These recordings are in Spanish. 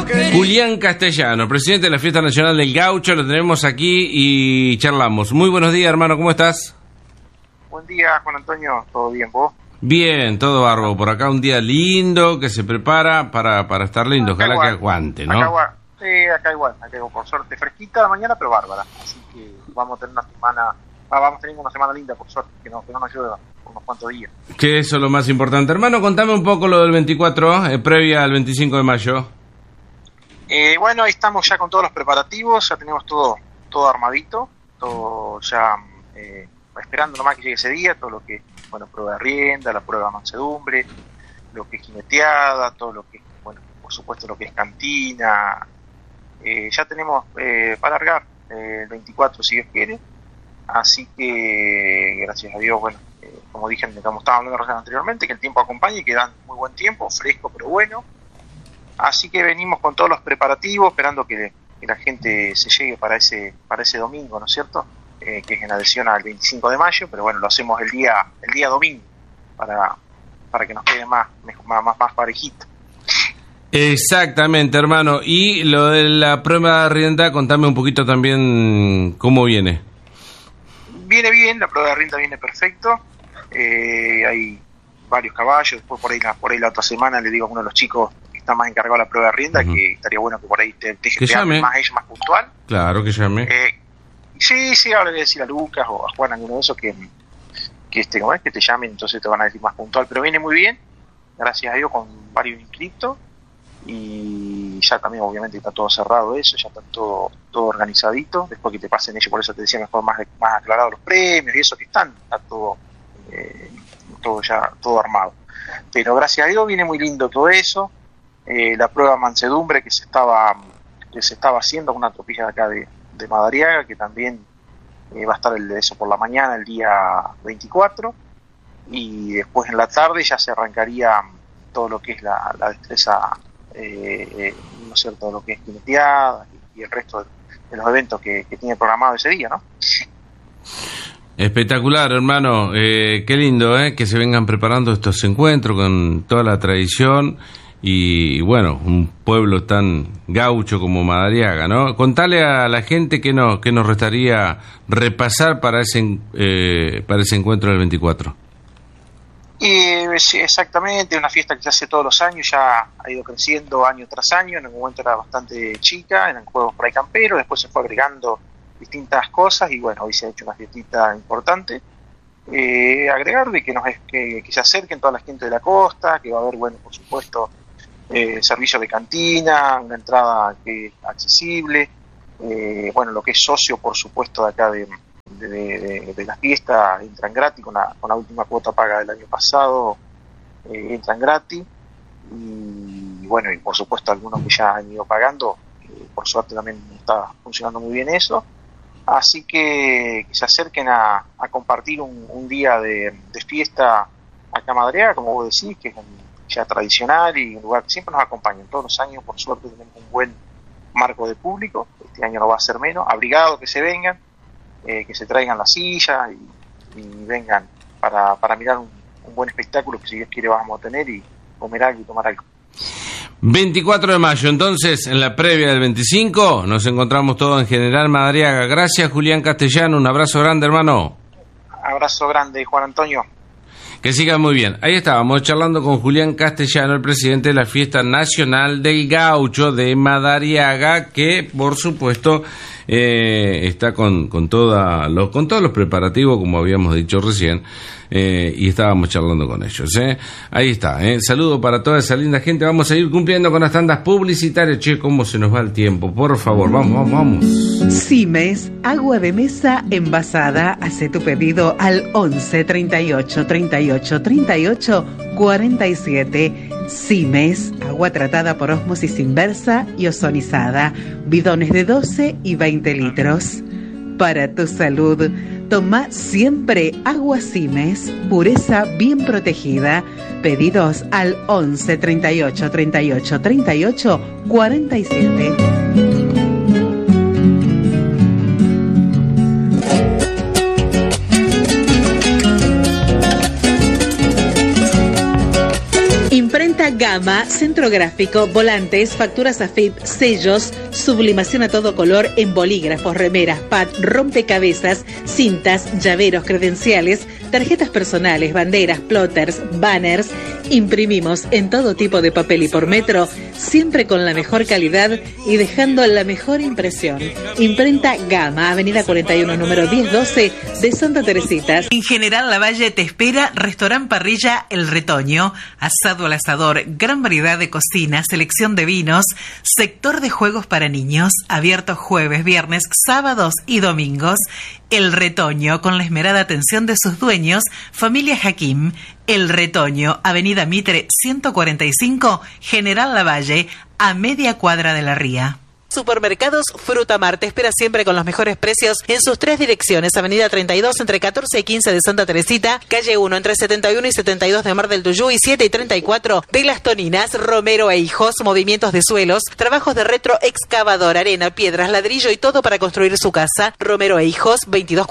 Julián Castellano, presidente de la Fiesta Nacional del Gaucho, lo tenemos aquí y charlamos. Muy buenos días, hermano, ¿cómo estás? Buen día, Juan Antonio, ¿todo bien vos? Bien, todo bárbaro. Por acá un día lindo que se prepara para estar lindo, ojalá que aguante, ¿no? Acá igual, por suerte fresquita la mañana, pero bárbara. Así que vamos a tener una semana linda, por suerte, que no nos llueva por unos cuantos días. Que eso es lo más importante. Hermano, contame un poco lo del 24, previa al 25 de mayo. Bueno, ahí estamos ya con todos los preparativos, ya tenemos todo armadito, todo ya esperando nomás que llegue ese día, todo lo que, bueno, prueba de rienda, la prueba de mansedumbre, lo que es jineteada, todo lo que es, bueno, por supuesto lo que es cantina. Ya tenemos para largar el 24 si Dios quiere, así que gracias a Dios, bueno, como dije, como estaba hablando recién anteriormente, que el tiempo acompañe y que dan muy buen tiempo, fresco pero bueno, así que venimos con todos los preparativos, esperando que la gente se llegue para ese domingo, ¿no es cierto? Que es en adhesión al 25 de mayo, pero bueno, lo hacemos el día domingo, para que nos quede más parejito. Exactamente, hermano. Y lo de la prueba de rienda, contame un poquito también cómo viene. Viene bien, la prueba de rienda viene perfecto. Hay varios caballos. Después por ahí la otra semana le digo a uno de los chicos que está más encargado de la prueba de rienda, que estaría bueno que por ahí te llame más ella, más puntual. Claro, que llame. Sí, ahora le voy a decir a Lucas o a Juan, alguno de esos que que te llamen, entonces te van a decir más puntual. Pero viene muy bien, gracias a Dios, con varios inscriptos. Y ya también obviamente está todo cerrado eso, ya está todo organizadito, después que te pasen ellos, por eso te decía mejor más aclarado los premios y eso que está todo armado, pero gracias a Dios viene muy lindo todo eso. La prueba mansedumbre que se estaba haciendo con una tropilla de acá de Madariaga, que también va a estar eso por la mañana el día 24, y después en la tarde ya se arrancaría todo lo que es la destreza, ¿no es cierto?, lo que es jineteada y el resto de los eventos que tiene programado ese día, ¿no? Espectacular, hermano. Qué lindo, que se vengan preparando estos encuentros con toda la tradición y, bueno, un pueblo tan gaucho como Madariaga, ¿no? Contale a la gente que nos restaría repasar para ese encuentro del 24. Sí, exactamente, una fiesta que se hace todos los años, ya ha ido creciendo año tras año. En el momento era bastante chica, eran juegos por ahí camperos, después se fue agregando distintas cosas y bueno, hoy se ha hecho una fiestita importante. Agregar de que se acerquen toda la gente de la costa, que va a haber, bueno, por supuesto, servicio de cantina, una entrada que es accesible, bueno, lo que es socio, por supuesto, de acá de la fiesta entran gratis, con la última cuota paga del año pasado entran gratis, y bueno, y por supuesto algunos que ya han ido pagando, por suerte también está funcionando muy bien eso, así que se acerquen a compartir un día de fiesta acá en Madariaga, como vos decís, que es ya tradicional y un lugar que siempre nos acompaña. Todos los años, por suerte, tenemos un buen marco de público, este año no va a ser menos, abrigados que se vengan, que se traigan la silla y vengan para mirar un buen espectáculo que si Dios quiere vamos a tener, y comer algo y tomar algo. 24 de mayo, entonces, en la previa del 25, nos encontramos todos en General Madariaga. Gracias, Julián Castellano, un abrazo grande, hermano. Abrazo grande, Juan Antonio. Que sigan muy bien. Ahí estábamos charlando con Julián Castellano, el presidente de la Fiesta Nacional del Gaucho de Madariaga, que por supuesto está con todos los preparativos, como habíamos dicho recién, y estábamos charlando con ellos. Ahí está. Saludo para toda esa linda gente. Vamos a ir cumpliendo con las tandas publicitarias. Che, cómo se nos va el tiempo. Por favor, vamos. Simes, agua de mesa envasada. Hace tu pedido al 11 38 38 38 47. Simes, agua tratada por ósmosis inversa y ozonizada. Bidones de 12 y 20 litros. Para tu salud, toma siempre agua Simes, pureza bien protegida. Pedidos al 11 38 38 38 47. Imprenta Gama, centro gráfico, volantes, facturas AFIP, sellos, sublimación a todo color en bolígrafos, remeras, pad, rompecabezas, cintas, llaveros, credenciales, tarjetas personales, banderas, plotters, banners. Imprimimos en todo tipo de papel y por metro, siempre con la mejor calidad y dejando la mejor impresión. Imprenta Gama, Avenida 41, número 1012 de Santa Teresita. En General Lavalle te espera Restaurant Parrilla El Retoño, asado al asador, gran variedad de cocina, selección de vinos, sector de juegos para niños, abierto jueves, viernes, sábados y domingos. El Retoño, con la esmerada atención de sus dueños, familia Hakim. El Retoño, Avenida Mitre 145, General Lavalle, a media cuadra de la Ría. Supermercados Frutamar te espera siempre con los mejores precios en sus 3 direcciones: Avenida 32 entre 14 y 15 de Santa Teresita, Calle 1 entre 71 y 72 de Mar del Tuyú y 7 y 34 de Las Toninas. Romero e Hijos, movimientos de suelos, trabajos de retro, excavador, arena, piedras, ladrillo y todo para construir su casa. Romero e Hijos,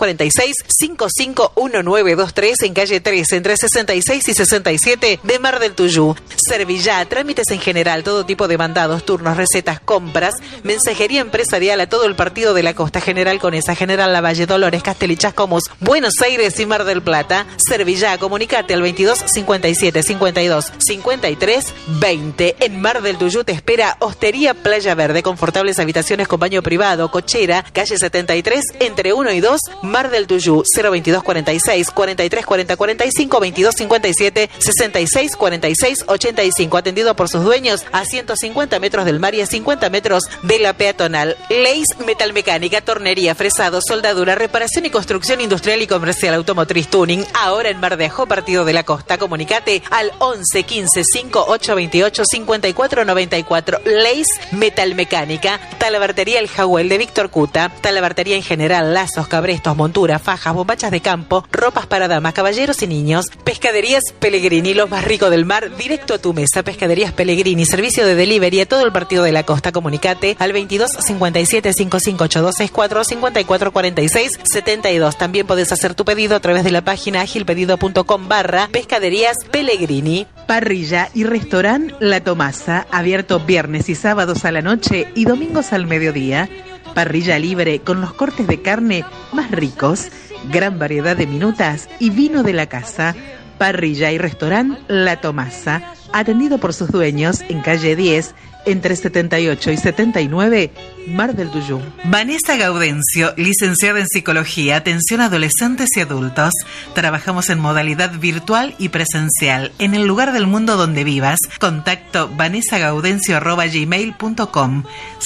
2246-551923 en Calle 13 entre 66 y 67 de Mar del Tuyú. Servillá, trámites en general, todo tipo de mandados, turnos, recetas, compras, mensajería empresarial a todo el partido de la Costa. General Conesa, General Lavalle, Dolores, Castel y Chascomús, Buenos Aires y Mar del Plata. Servillá, comunicate al 22 57 52 53 20. En Mar del Tuyú te espera Hostería Playa Verde, confortables habitaciones con baño privado, cochera, calle 73 entre 1 y 2, Mar del Tuyú. 022 46 43 40 45 22 57 66 46 85. Atendido por sus dueños a 150 metros del mar y a 50 metros de la peatonal. Leis Metalmecánica, tornería, fresado, soldadura, reparación y construcción industrial y comercial, automotriz, tuning. Ahora en Mar de Ajó, partido de la Costa. Comunicate al 11 15 58 28 54 94. Leis Metalmecánica. Talabartería El Jahuel de Víctor Cuta. Talabartería en general, lazos, cabrestos, monturas, fajas, bombachas de campo, ropas para damas, caballeros y niños. Pescaderías Pellegrini, los más ricos del mar, directo a tu mesa. Pescaderías Pellegrini, servicio de delivery a todo el partido de la Costa. Comunicate al 22 57 5582 64 54 46 72. También podés hacer tu pedido a través de la página agilpedido.com/Pescaderías Pellegrini. Parrilla y restaurante La Tomasa, abierto viernes y sábados a la noche y domingos al mediodía. Parrilla libre con los cortes de carne más ricos, gran variedad de minutas y vino de la casa. Parrilla y restaurante La Tomasa, atendido por sus dueños en calle 10 entre 78 y 79, Mar del Tuyú. Vanessa Gaudencio, licenciada en Psicología, atención a adolescentes y adultos. Trabajamos en modalidad virtual y presencial, en el lugar del mundo donde vivas. Contacto vanessagaudencio@gmail.com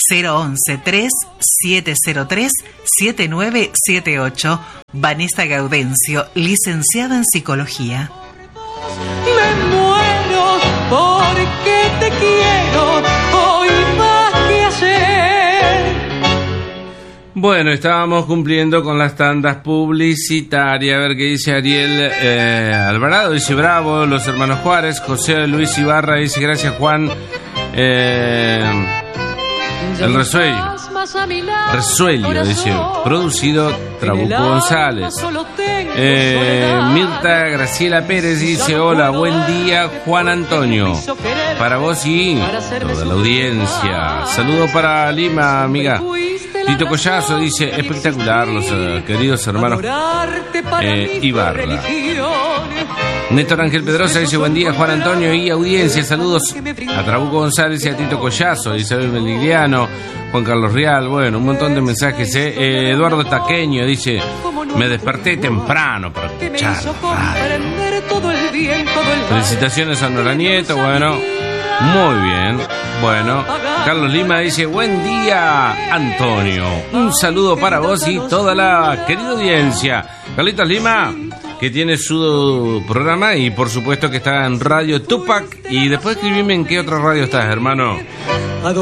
011-3-703-7978. Vanessa Gaudencio, licenciada en Psicología. Me muero porque te quiero hoy más que ayer. Bueno, estábamos cumpliendo con las tandas publicitarias. A ver qué dice Ariel Alvarado. Dice bravo, los hermanos Juárez. José Luis Ibarra dice gracias Juan. El Resuello, dice, producido Trabuco González. Mirta Graciela Pérez dice hola, buen día Juan Antonio, para vos y toda la audiencia. Saludo para Lima, amiga. Tito Collazo dice espectacular los queridos hermanos Ibarra. Néstor Ángel Pedrosa dice buen día Juan Antonio y audiencia, saludos a Trabuco González y a Tito Collazo, Isabel Meligliano, Juan Carlos Real, bueno, un montón de mensajes. Eduardo Taqueño dice me desperté temprano para escuchar felicitaciones a Nora Nieto, bueno, muy bien. Bueno, Carlos Lima dice buen día Antonio, un saludo para vos y toda la querida audiencia. Carlitos Lima, que tiene su programa y por supuesto que está en Radio Tupac. Y después escribime en qué otra radio estás, hermano.